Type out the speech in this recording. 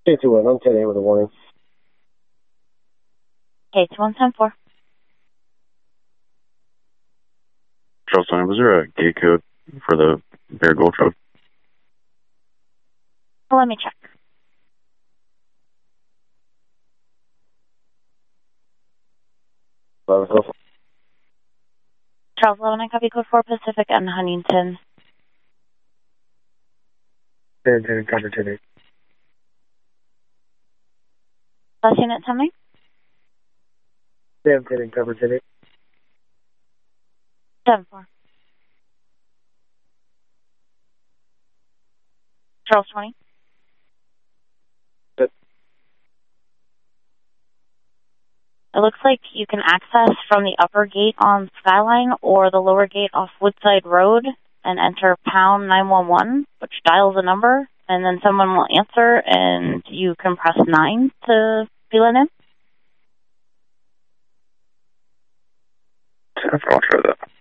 K21, I'm 10-8 with a warning. K2110-4. Charles, was there a gate code for the Bear Gulch Road? Well, let me check. Charles 11, I copy code 4 Pacific and Huntington. 10-10, cover 10-8. Last unit, tell me. 10-10, cover 10-8. 7-4. Charles 20. Good. It looks like you can access from the upper gate on Skyline or the lower gate off Woodside Road and enter pound 911, which dials a number, and then someone will answer, and you can press 9 to be let in. I'll try that.